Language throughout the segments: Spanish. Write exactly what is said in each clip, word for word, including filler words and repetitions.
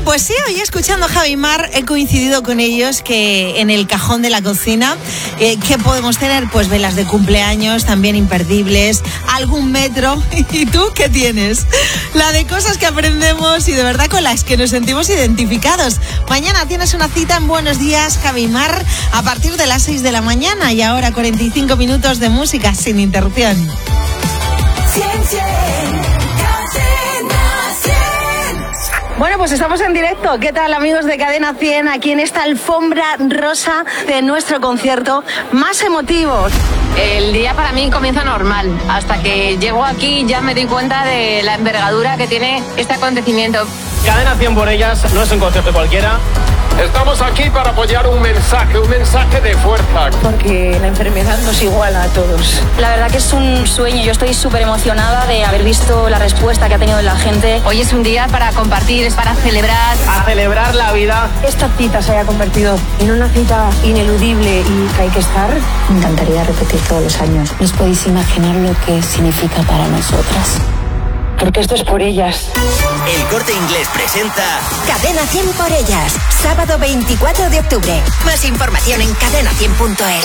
Pues sí, hoy escuchando a Javi Mar he coincidido con ellos que en el cajón de la cocina, eh, ¿qué podemos tener? Pues velas de cumpleaños, también imperdibles, algún metro. ¿Y tú qué tienes? La de cosas que aprendemos y de verdad con las que nos sentimos identificados. Mañana tienes una cita en Buenos Días, Javi Mar, a partir de las seis de la mañana y ahora cuarenta y cinco minutos de música sin interrupción. Ciencia. Bueno, pues estamos en directo. ¿Qué tal, amigos de Cadena cien? Aquí en esta alfombra rosa de nuestro concierto más emotivo. El día para mí comienza normal. Hasta que llego aquí ya me doy cuenta de la envergadura que tiene este acontecimiento. Cadena cien por ellas no es un concierto cualquiera. Estamos aquí para apoyar un mensaje, un mensaje de fuerza. Porque la enfermedad nos iguala a todos. La verdad que es un sueño. Yo estoy súper emocionada de haber visto la respuesta que ha tenido la gente. Hoy es un día para compartir, es para celebrar. A celebrar la vida. Esta cita se haya convertido en una cita ineludible y que hay que estar. Me encantaría repetir todos los años. ¿No os podéis imaginar lo que significa para nosotras? Porque esto es por ellas. El Corte Inglés presenta Cadena cien por ellas, sábado veinticuatro de octubre. Más información en cadena cien punto es.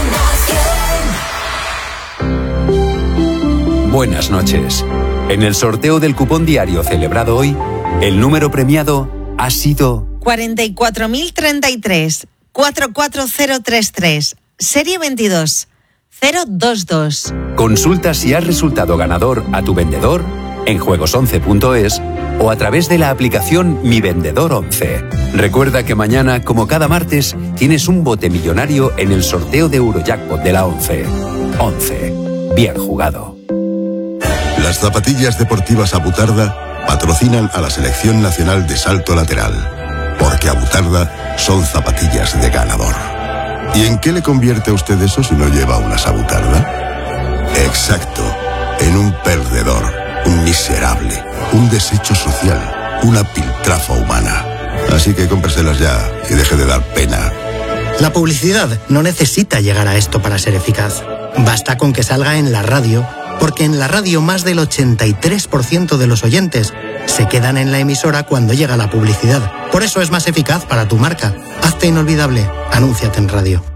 Buenas noches. En el sorteo del cupón diario celebrado hoy, el número premiado ha sido cuarenta y cuatro mil treinta y tres, cuatro cuatro cero tres tres, serie veintidós cero dos dos. Consulta si has resultado ganador a tu vendedor en juegos once punto es o a través de la aplicación Mi Vendedor once. Recuerda que mañana, como cada martes, tienes un bote millonario en el sorteo de Eurojackpot de la once. once. Bien jugado. Las zapatillas deportivas Abutarda patrocinan a la Selección Nacional de Salto Lateral, porque Abutarda son zapatillas de ganador. ¿Y en qué le convierte a usted eso si no lleva unas Abutarda? Exacto, en un perdedor. Un miserable, un desecho social, una piltrafa humana. Así que cómpreselas ya y deje de dar pena. La publicidad no necesita llegar a esto para ser eficaz. Basta con que salga en la radio, porque en la radio más del ochenta y tres por ciento de los oyentes se quedan en la emisora cuando llega la publicidad. Por eso es más eficaz para tu marca. Hazte inolvidable. Anúnciate en radio.